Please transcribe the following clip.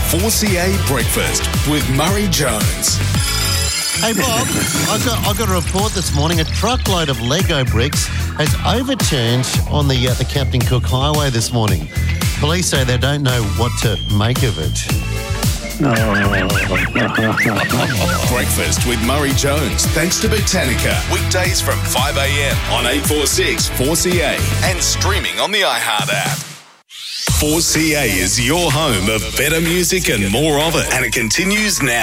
4CA Breakfast with Murray Jones. Hey Bob, I got a report this morning. A truckload of Lego bricks has overturned on the Captain Cook Highway this morning. Police say they don't know what to make of it. Breakfast with Murray Jones, thanks to Botanica. Weekdays from 5 a.m. on 846 4CA and streaming on the iHeart app. 4CA is your home of better music and more of it, and it continues now.